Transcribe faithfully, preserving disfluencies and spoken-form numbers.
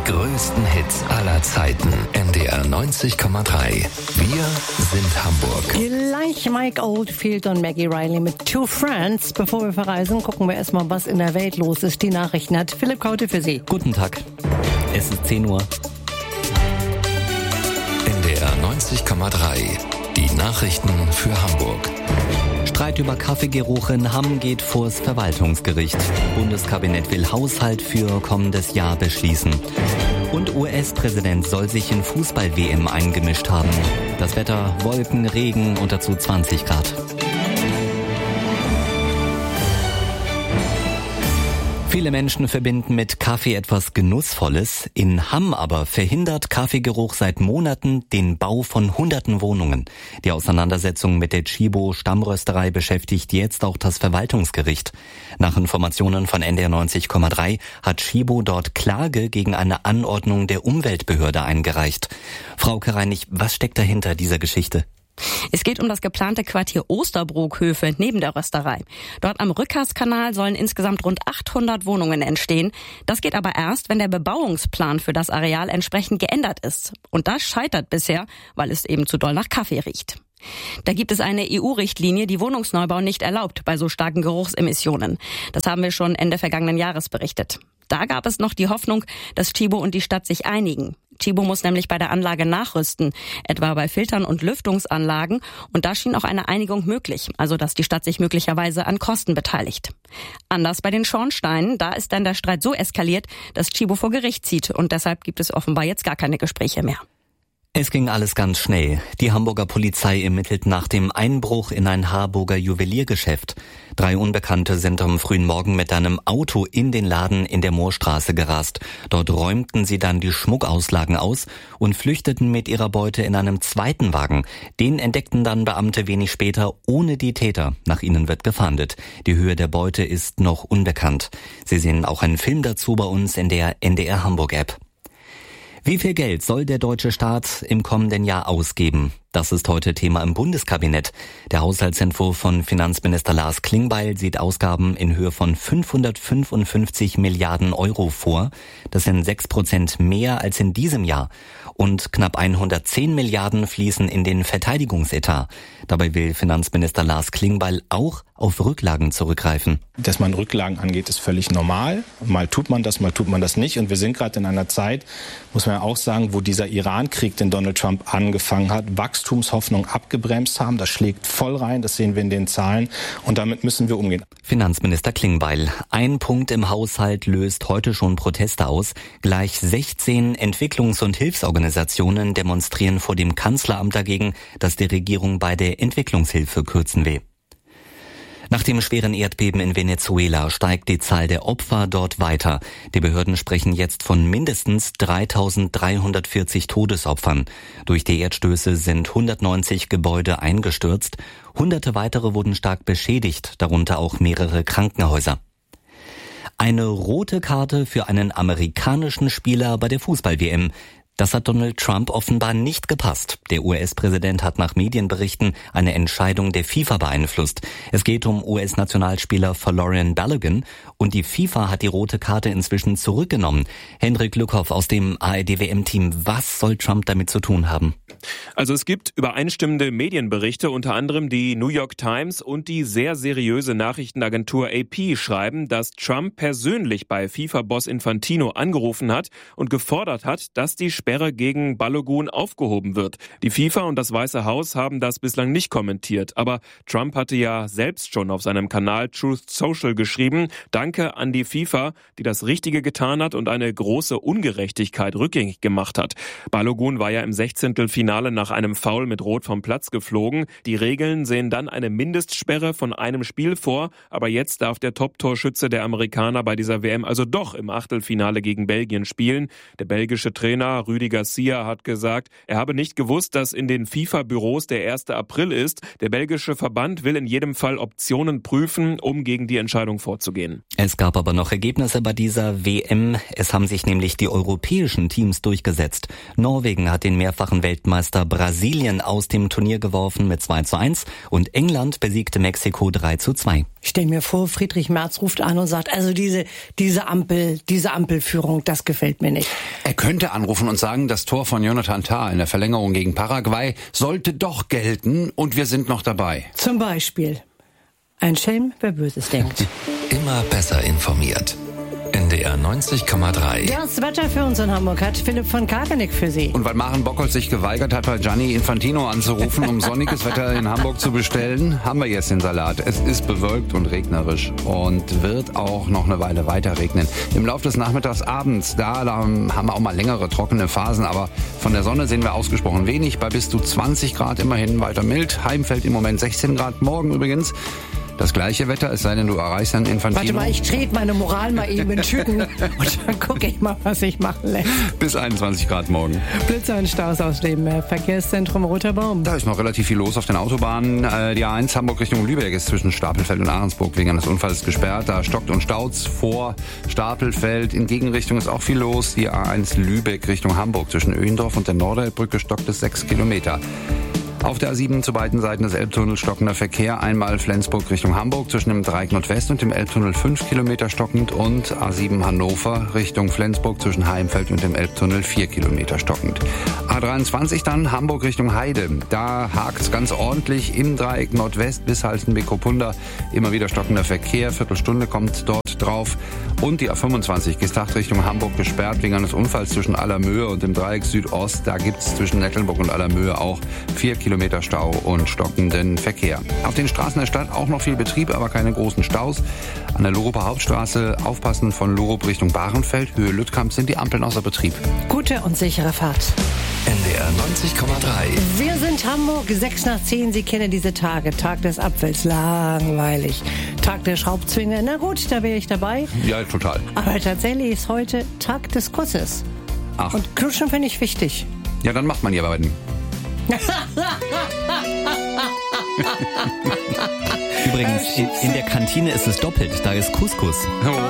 größten Hits aller Zeiten. N D R neunzig Komma drei. Wir sind Hamburg. Gleich Mike Oldfield und Maggie Riley mit Two Friends. Bevor wir verreisen, gucken wir erstmal, was in der Welt los ist. Die Nachrichten hat Philipp Kaute für Sie. Guten Tag. Es ist zehn Uhr. N D R neunzig Komma drei. Die Nachrichten für Hamburg. Streit über Kaffeegeruch in Hamm geht vors Verwaltungsgericht. Bundeskabinett will Haushalt für kommendes Jahr beschließen. Und U S-Präsident soll sich in Fußball-W M eingemischt haben. Das Wetter: Wolken, Regen und dazu zwanzig Grad. Viele Menschen verbinden mit Kaffee etwas Genussvolles. In Hamm aber verhindert Kaffeegeruch seit Monaten den Bau von hunderten Wohnungen. Die Auseinandersetzung mit der Tchibo-Stammrösterei beschäftigt jetzt auch das Verwaltungsgericht. Nach Informationen von N D R neunzig Komma drei hat Tchibo dort Klage gegen eine Anordnung der Umweltbehörde eingereicht. Frau Kereinig, was steckt dahinter dieser Geschichte? Es geht um das geplante Quartier Osterbruckhöfe neben der Rösterei. Dort am Rückerskanal sollen insgesamt rund achthundert Wohnungen entstehen. Das geht aber erst, wenn der Bebauungsplan für das Areal entsprechend geändert ist. Und das scheitert bisher, weil es eben zu doll nach Kaffee riecht. Da gibt es eine E U-Richtlinie, die Wohnungsneubau nicht erlaubt bei so starken Geruchsemissionen. Das haben wir schon Ende vergangenen Jahres berichtet. Da gab es noch die Hoffnung, dass Tchibo und die Stadt sich einigen. Tchibo muss nämlich bei der Anlage nachrüsten, etwa bei Filtern und Lüftungsanlagen. Und da schien auch eine Einigung möglich, also dass die Stadt sich möglicherweise an Kosten beteiligt. Anders bei den Schornsteinen, da ist dann der Streit so eskaliert, dass Tchibo vor Gericht zieht. Und deshalb gibt es offenbar jetzt gar keine Gespräche mehr. Es ging alles ganz schnell. Die Hamburger Polizei ermittelt nach dem Einbruch in ein Harburger Juweliergeschäft. Drei Unbekannte sind am frühen Morgen mit einem Auto in den Laden in der Moorstraße gerast. Dort räumten sie dann die Schmuckauslagen aus und flüchteten mit ihrer Beute in einem zweiten Wagen. Den entdeckten dann Beamte wenig später ohne die Täter. Nach ihnen wird gefahndet. Die Höhe der Beute ist noch unbekannt. Sie sehen auch einen Film dazu bei uns in der N D R Hamburg App. Wie viel Geld soll der deutsche Staat im kommenden Jahr ausgeben? Das ist heute Thema im Bundeskabinett. Der Haushaltsentwurf von Finanzminister Lars Klingbeil sieht Ausgaben in Höhe von fünfhundertfünfundfünfzig Milliarden Euro vor. Das sind sechs Prozent mehr als in diesem Jahr. Und knapp hundertzehn Milliarden fließen in den Verteidigungsetat. Dabei will Finanzminister Lars Klingbeil auch auf Rücklagen zurückgreifen. Dass man Rücklagen angeht, ist völlig normal. Mal tut man das, mal tut man das nicht. Und wir sind gerade in einer Zeit, muss man ja auch sagen, wo dieser Iran-Krieg, den Donald Trump angefangen hat, Wachstumshoffnung abgebremst haben. Das schlägt voll rein, das sehen wir in den Zahlen. Und damit müssen wir umgehen. Finanzminister Klingbeil. Ein Punkt im Haushalt löst heute schon Proteste aus. Gleich sechzehn Entwicklungs- und Hilfsorganisationen demonstrieren vor dem Kanzleramt dagegen, dass die Regierung bei der Entwicklungshilfe kürzen will. Nach dem schweren Erdbeben in Venezuela steigt die Zahl der Opfer dort weiter. Die Behörden sprechen jetzt von mindestens dreitausenddreihundertvierzig Todesopfern. Durch die Erdstöße sind hundertneunzig Gebäude eingestürzt. Hunderte weitere wurden stark beschädigt, darunter auch mehrere Krankenhäuser. Eine rote Karte für einen amerikanischen Spieler bei der Fußball-W M. Das hat Donald Trump offenbar nicht gepasst. Der U S-Präsident hat nach Medienberichten eine Entscheidung der FIFA beeinflusst. Es geht um U S-Nationalspieler Folarin Balogun und die FIFA hat die rote Karte inzwischen zurückgenommen. Hendrik Lückhoff aus dem A R D-W M-Team. Was soll Trump damit zu tun haben? Also es gibt übereinstimmende Medienberichte, unter anderem die New York Times und die sehr seriöse Nachrichtenagentur A P schreiben, dass Trump persönlich bei FIFA-Boss Infantino angerufen hat und gefordert hat, dass die Sperre gegen Balogun aufgehoben wird. Die FIFA und das Weiße Haus haben das bislang nicht kommentiert, aber Trump hatte ja selbst schon auf seinem Kanal Truth Social geschrieben: Danke an die FIFA, die das Richtige getan hat und eine große Ungerechtigkeit rückgängig gemacht hat. Balogun war ja im Sechzehntelfinale nach einem Foul mit Rot vom Platz geflogen. Die Regeln sehen dann eine Mindestsperre von einem Spiel vor, aber jetzt darf der Top-Torschütze der Amerikaner bei dieser W M also doch im Achtelfinale gegen Belgien spielen. Der belgische Trainer Rudi Garcia hat gesagt, er habe nicht gewusst, dass in den FIFA-Büros der erste April ist. Der belgische Verband will in jedem Fall Optionen prüfen, um gegen die Entscheidung vorzugehen. Es gab aber noch Ergebnisse bei dieser W M. Es haben sich nämlich die europäischen Teams durchgesetzt. Norwegen hat den mehrfachen Weltmeister Brasilien aus dem Turnier geworfen mit zwei zu eins und England besiegte Mexiko drei zu zwei. Ich stelle mir vor, Friedrich Merz ruft an und sagt, also diese, diese Ampel, diese Ampelführung, das gefällt mir nicht. Er könnte anrufen und sagen, das Tor von Jonathan Tah in der Verlängerung gegen Paraguay sollte doch gelten und wir sind noch dabei. Zum Beispiel. Ein Schelm, wer Böses denkt. Immer besser informiert. N D R neunzig Komma drei. Das Wetter für uns in Hamburg hat Philipp von Kageneck für Sie. Und weil Maren Bockholz sich geweigert hat, bei Gianni Infantino anzurufen, um sonniges Wetter in Hamburg zu bestellen, haben wir jetzt den Salat. Es ist bewölkt und regnerisch und wird auch noch eine Weile weiter regnen. Im Laufe des Nachmittags, abends, da, da haben wir auch mal längere trockene Phasen, aber von der Sonne sehen wir ausgesprochen wenig, bei bis zu zwanzig Grad immerhin weiter mild. Heimfeld im Moment sechzehn Grad, morgen übrigens das gleiche Wetter, es sei denn, du erreichst dann Infantino. Warte mal, ich trete meine Moral mal eben in Tüten und dann gucke ich mal, was ich machen lässt. Bis einundzwanzig Grad morgen. Blitzer und Staus aus dem Verkehrszentrum Roter Baum. Da ist noch relativ viel los auf den Autobahnen. Die A eins Hamburg Richtung Lübeck ist zwischen Stapelfeld und Ahrensburg wegen eines Unfalls gesperrt. Da stockt und staut's vor Stapelfeld. In Gegenrichtung ist auch viel los. Die A eins Lübeck Richtung Hamburg zwischen Öhendorf und der Norderelbbrücke stockt es sechs Kilometer. Auf der A sieben zu beiden Seiten des Elbtunnels stockender Verkehr, einmal Flensburg Richtung Hamburg zwischen dem Dreieck Nordwest und dem Elbtunnel fünf Kilometer stockend und A sieben Hannover Richtung Flensburg zwischen Heimfeld und dem Elbtunnel vier Kilometer stockend. A dreiundzwanzig dann Hamburg Richtung Heide, da hakt's ganz ordentlich im Dreieck Nordwest bis Halstenbek-Kopunda, immer wieder stockender Verkehr, Viertelstunde kommt dort drauf und die A fünfundzwanzig Gestacht Richtung Hamburg gesperrt wegen eines Unfalls zwischen Allermöhe und dem Dreieck Südost, da gibt's zwischen Nettelnburg und Allermöhe auch vier Kilometer Stau und stockenden Verkehr. Auf den Straßen der Stadt auch noch viel Betrieb, aber keine großen Staus. An der Luruper Hauptstraße aufpassen von Lurup Richtung Bahrenfeld, Höhe Lüttkamp sind die Ampeln außer Betrieb. Gute und sichere Fahrt. N D R neunzig Komma drei. Wir sind Hamburg, sechs nach zehn. Sie kennen diese Tage. Tag des Apfels, langweilig. Tag der Schraubzwinge, na gut, da wäre ich dabei. Ja, total. Aber tatsächlich ist heute Tag des Kusses. Ach. Und Knutschen finde ich wichtig. Ja, dann macht man ja beiden. Übrigens, in, in der Kantine ist es doppelt, da ist Couscous. Oh.